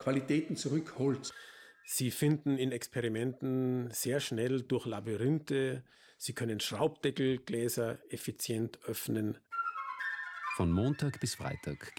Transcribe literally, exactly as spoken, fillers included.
Qualitäten zurückholt. Sie finden in Experimenten sehr schnell durch Labyrinthe. Sie können Schraubdeckelgläser effizient öffnen. Von Montag bis Freitag